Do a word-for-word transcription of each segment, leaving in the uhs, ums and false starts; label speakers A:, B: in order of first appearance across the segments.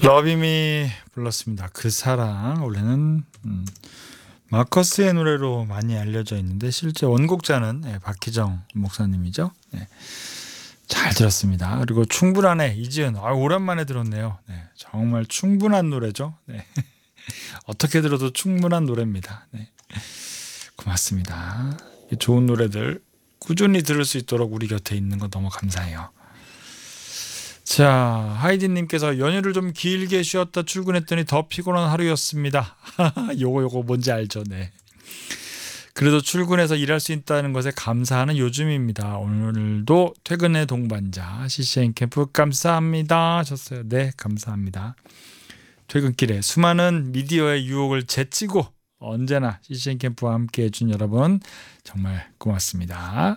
A: 러비미 불렀습니다. 그 사랑. 원래는 음, 마커스의 노래로 많이 알려져 있는데 실제 원곡자는 네, 박희정 목사님이죠. 네, 잘 들었습니다. 그리고 충분하네 이지은. 아, 오랜만에 들었네요. 네, 정말 충분한 노래죠. 네. 어떻게 들어도 충분한 노래입니다. 네, 고맙습니다. 좋은 노래들 꾸준히 들을 수 있도록 우리 곁에 있는 거 너무 감사해요. 자, 하이디님께서 연휴를 좀 길게 쉬었다 출근했더니 더 피곤한 하루였습니다. 요거 요거 뭔지 알죠? 네. 그래도 출근해서 일할 수 있다는 것에 감사하는 요즘입니다. 오늘도 퇴근의 동반자 씨씨엔 캠프 감사합니다 하셨어요. 네, 감사합니다. 퇴근길에 수많은 미디어의 유혹을 제치고 언제나 씨씨엔 캠프와 함께 해준 여러분 정말 고맙습니다.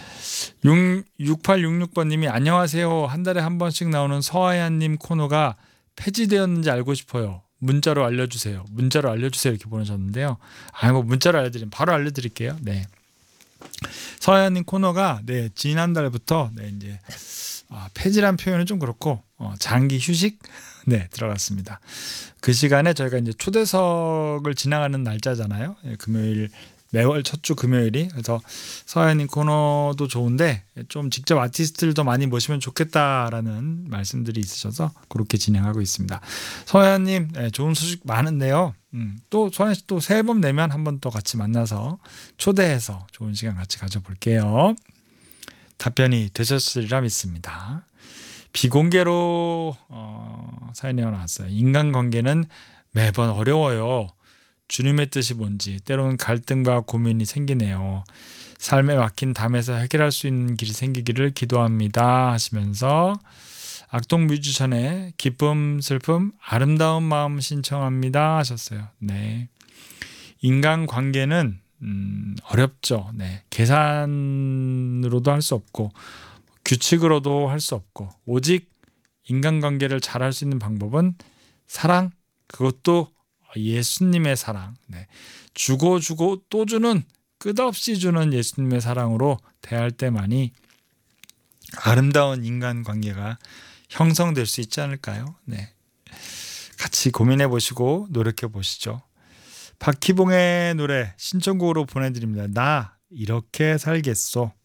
A: 육팔육육 번님이 안녕하세요. 한 달에 한 번씩 나오는 서하얀님 코너가 폐지되었는지 알고 싶어요. 문자로 알려주세요. 문자로 알려주세요. 이렇게 보내셨는데요. 아, 뭐 문자로 알려드리면 바로 알려드릴게요. 네. 서하얀님 코너가 네 지난달부터 네 이제 아, 폐지란 표현은 좀 그렇고 어, 장기 휴식 네 들어갔습니다. 그 시간에 저희가 이제 초대석을 지나가는 날짜잖아요. 네, 금요일 매월 첫 주 금요일이. 그래서 서하얀님 코너도 좋은데 좀 직접 아티스트를 더 많이 모시면 좋겠다라는 말씀들이 있으셔서 그렇게 진행하고 있습니다. 서하얀님 네, 좋은 소식 많은데요. 음, 또 서하얀 씨 또 새 앨범 내면 한 번 더 같이 만나서 초대해서 좋은 시간 같이 가져볼게요. 답변이 되셨으리라 믿습니다. 비공개로 어, 사연이 나왔어요. 인간관계는 매번 어려워요. 주님의 뜻이 뭔지 때로는 갈등과 고민이 생기네요. 삶에 막힌 담에서 해결할 수 있는 길이 생기기를 기도합니다 하시면서 악동 뮤지션의 기쁨, 슬픔, 아름다운 마음 신청합니다 하셨어요. 네, 인간관계는 음, 어렵죠. 네, 계산으로도 할 수 없고 규칙으로도 할 수 없고 오직 인간관계를 잘할 수 있는 방법은 사랑, 그것도 예수님의 사랑, 네. 주고 주고 또 주는 끝없이 주는 예수님의 사랑으로 대할 때만이 아름다운 인간관계가 형성될 수 있지 않을까요? 네. 같이 고민해 보시고 노력해 보시죠. 박희봉의 노래 신청곡으로 보내드립니다. 나 이렇게 살겠소.